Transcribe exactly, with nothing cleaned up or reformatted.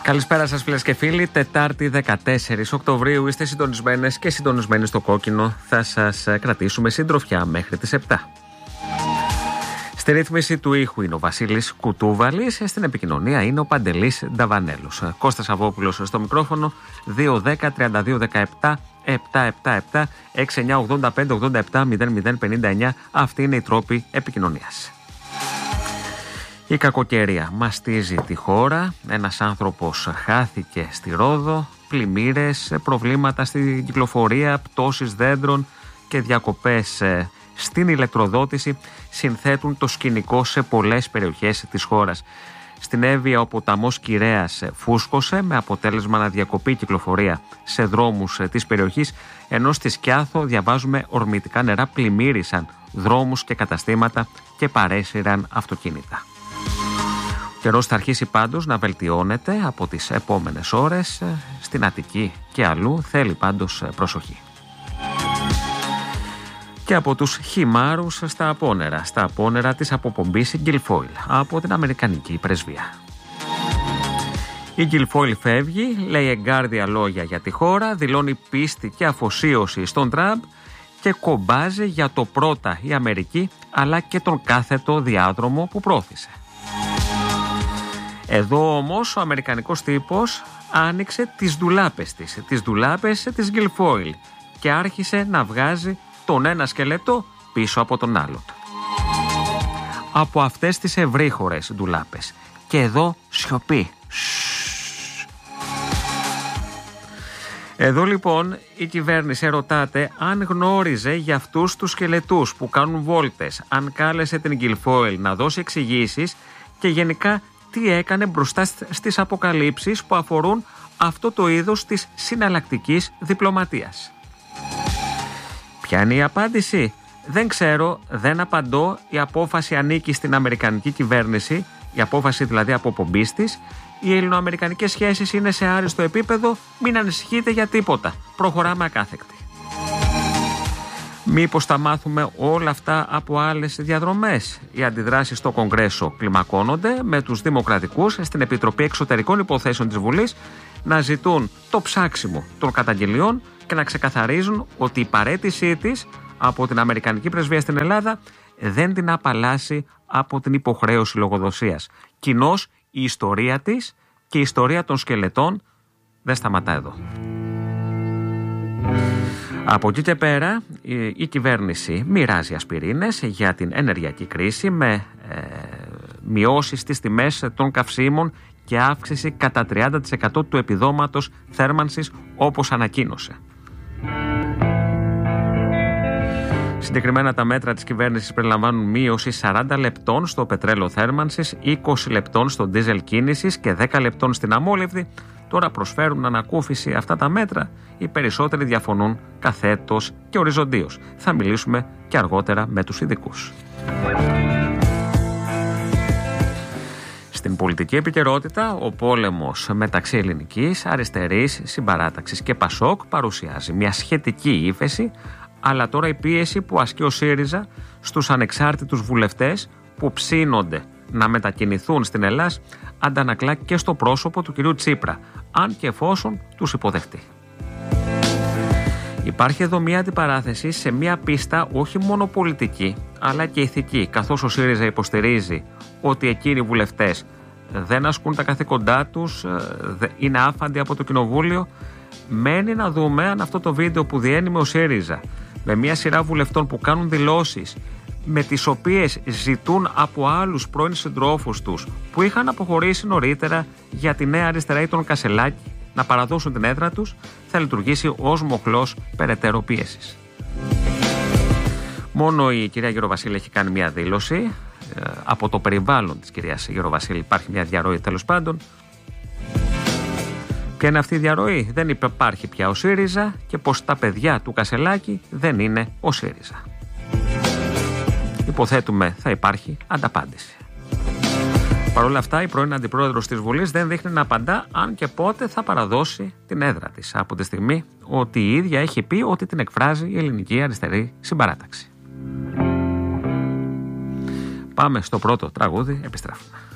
Καλησπέρα σας φίλες και φίλοι, Τετάρτη δεκατέσσερις Οκτωβρίου, είστε συντονισμένες και συντονισμένοι στο κόκκινο, θα σας κρατήσουμε συντροφιά μέχρι τις επτά. Στη ρύθμιση του ήχου είναι ο Βασίλης Κουτούβαλης, στην επικοινωνία είναι ο Παντελής Νταβανέλος. Κώστας Αβόπουλος στο μικρόφωνο, δύο δέκα τριάντα δύο δεκαεπτά επτακόσια εβδομήντα επτά εξήντα εννιά ογδόντα πέντε ογδόντα επτά μηδέν μηδέν πενήντα εννιά, αυτοί είναι οι τρόποι επικοινωνίας. Η κακοκαιρία μαστίζει τη χώρα, ένας άνθρωπος χάθηκε στη Ρόδο, πλημμύρες, προβλήματα στην κυκλοφορία, πτώσεις δέντρων και διακοπές στην ηλεκτροδότηση συνθέτουν το σκηνικό σε πολλές περιοχές της χώρας. Στην Εύβοια ο ποταμός Κυρέας φούσκωσε με αποτέλεσμα να διακοπεί η κυκλοφορία σε δρόμους της περιοχής, ενώ στη Σκιάθο διαβάζουμε ορμητικά νερά πλημμύρισαν δρόμους και καταστήματα και παρέσυραν αυτοκίνητα. Ο καιρός θα αρχίσει πάντως να βελτιώνεται από τις επόμενες ώρες στην Αττική και αλλού, θέλει πάντως προσοχή. Και από τους χυμάρους στα απόνερα, στα απόνερα της αποπομπής Γκιλφόιλ από την Αμερικανική πρεσβεία. Η Γκιλφόιλ φεύγει, λέει εγκάρδια λόγια για τη χώρα, δηλώνει πίστη και αφοσίωση στον Τραμπ και κομπάζει για το πρώτα η Αμερική αλλά και τον κάθετο διάδρομο που πρόθεσε. Εδώ όμως ο αμερικανικός τύπος άνοιξε τις ντουλάπες της, τις ντουλάπες της Γκιλφόιλ και άρχισε να βγάζει τον ένα σκελετό πίσω από τον άλλο του. Από αυτές τις ευρύχωρες ντουλάπες. Και εδώ σιωπή. Εδώ λοιπόν η κυβέρνηση ρωτάται αν γνώριζε για αυτούς τους σκελετούς που κάνουν βόλτες, αν κάλεσε την Γκιλφόιλ να δώσει εξηγήσεις και γενικά τι έκανε μπροστά στις αποκαλύψεις που αφορούν αυτό το είδος της συναλλακτικής διπλωματίας. Ποια είναι η απάντηση? Δεν ξέρω, δεν απαντώ, η απόφαση ανήκει στην Αμερικανική κυβέρνηση, η απόφαση δηλαδή αποπομπής της, οι ελληνοαμερικανικές σχέσεις είναι σε άριστο επίπεδο, μην ανησυχείτε για τίποτα, προχωράμε ακάθεκτη. Μήπως θα μάθουμε όλα αυτά από άλλες διαδρομές? Οι αντιδράσεις στο Κογκρέσο κλιμακώνονται με τους δημοκρατικούς στην Επιτροπή Εξωτερικών Υποθέσεων της Βουλής να ζητούν το ψάξιμο των καταγγελιών και να ξεκαθαρίζουν ότι η παραίτησή της από την Αμερικανική πρεσβεία στην Ελλάδα δεν την απαλλάσσει από την υποχρέωση λογοδοσίας. Κοινώς η ιστορία της και η ιστορία των σκελετών δεν σταματά εδώ. Από εκεί και πέρα η, η κυβέρνηση μοιράζει ασπιρίνες για την ενεργειακή κρίση με ε, μειώσεις στις τιμές των καυσίμων και αύξηση κατά τριάντα τοις εκατό του επιδόματος θέρμανσης όπως ανακοίνωσε. Συγκεκριμένα τα μέτρα της κυβέρνησης περιλαμβάνουν μείωση σαράντα λεπτών στο πετρέλαιο θέρμανσης, είκοσι λεπτών στο ντίζελ κίνησης και δέκα λεπτών στην αμόλυβδη. Τώρα προσφέρουν ανακούφιση αυτά τα μέτρα, οι περισσότεροι διαφωνούν καθέτος και οριζοντίως. Θα μιλήσουμε και αργότερα με τους ειδικούς. Στην πολιτική επικαιρότητα, ο πόλεμος μεταξύ ελληνικής, αριστερής, συμπαράταξης και Πασόκ παρουσιάζει μια σχετική ύφεση, αλλά τώρα η πίεση που ασκεί ο ΣΥΡΙΖΑ στους ανεξάρτητους βουλευτές που ψήνονται να μετακινηθούν στην Ελλάδα αντανακλά και στο πρόσωπο του κυρίου Τσίπρα, αν και εφόσον τους υποδεχτεί. Υπάρχει εδώ μια αντιπαράθεση σε μια πίστα όχι μόνο πολιτική, αλλά και ηθική, καθώς ο ΣΥΡΙΖΑ υποστηρίζει ότι εκείνοι οι βουλευτές δεν ασκούν τα καθήκοντά τους, είναι άφαντοι από το κοινοβούλιο. Μένει να δούμε αν αυτό το βίντεο που διένυμε ο ΣΥΡΙΖΑ με μια σειρά βουλευτών που κάνουν δηλώσεις με τις οποίες ζητούν από άλλους πρώην συντρόφους τους που είχαν αποχωρήσει νωρίτερα για τη Νέα Αριστερά ή τον Κασελάκη να παραδώσουν την έδρα τους, θα λειτουργήσει ως μοχλός περαιτέρω πίεσης. Μόνο η κυρία Γεροβασίλη έχει κάνει μια δήλωση. Από το περιβάλλον της κυρίας Γεροβασίλη υπάρχει μια διαρροή, τέλος πάντων. Ποια είναι αυτή η διαρροή? Δεν υπάρχει πια ο ΣΥΡΙΖΑ και πως τα παιδιά του Κασελάκη δεν είναι ο ΣΥΡΙΖΑ. Υποθέτουμε θα υπάρχει ανταπάντηση. Παρ' όλα αυτά, η πρώην αντιπρόεδρος της Βουλής δεν δείχνει να απαντά αν και πότε θα παραδώσει την έδρα της, από τη στιγμή ότι η ίδια έχει πει ότι την εκφράζει η Ελληνική Αριστερή Συμπαράταξη. Πάμε στο πρώτο τραγούδι, επιστρέφουμε.